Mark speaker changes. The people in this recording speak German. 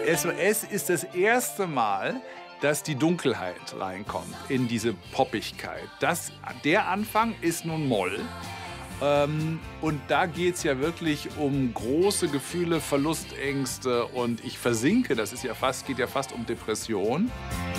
Speaker 1: Es ist das erste Mal, dass die Dunkelheit reinkommt in diese Poppigkeit. Der Anfang ist nun Moll. Und da geht es ja wirklich um große Gefühle, Verlustängste und ich versinke. Das ist ja geht ja fast um Depression.